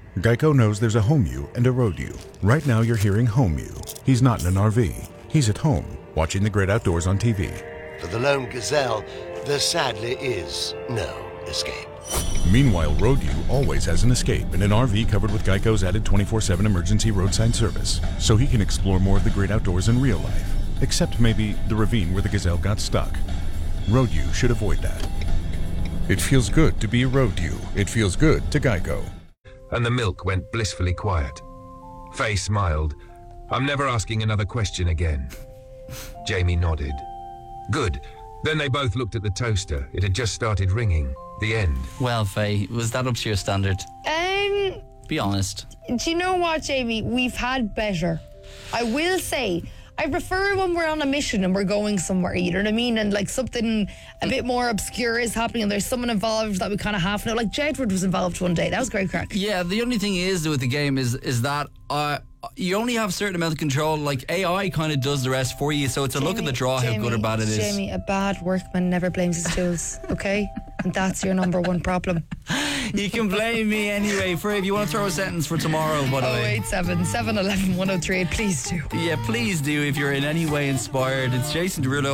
Geico knows there's a home you and a road you. Right now you're hearing home you. He's not in an RV. He's at home, watching the great outdoors on TV. For the lone gazelle, there sadly is no escape. Meanwhile, road you always has an escape in an RV covered with Geico's added 24/7 emergency roadside service, so he can explore more of the great outdoors in real life. Except maybe the ravine where the gazelle got stuck. Road you should avoid that. It feels good to be a road you. It feels good to Geico. And the milk went blissfully quiet. Faye smiled. I'm never asking another question again. Jamie nodded. Good. Then they both looked at the toaster. It had just started ringing. The end. Well, Faye, was that up to your standard? Be honest. Do you know what, Jamie? We've had better. I will say, I prefer when we're on a mission and we're going somewhere, you know what I mean? And like something a bit more obscure is happening and there's someone involved that we kind of half know. Like Jedward was involved one day. That was great crack. Yeah, the only thing is with the game is that you only have a certain amount of control. Like AI kind of does the rest for you, so it's a look at the draw how good or bad it is. Jamie, a bad workman never blames his tools, okay? And that's your number one problem. You can blame me anyway. If you want to throw a sentence for tomorrow, by the way. 087 711 1038, please do. Yeah, please do if you're in any way inspired. It's Jason Derulo.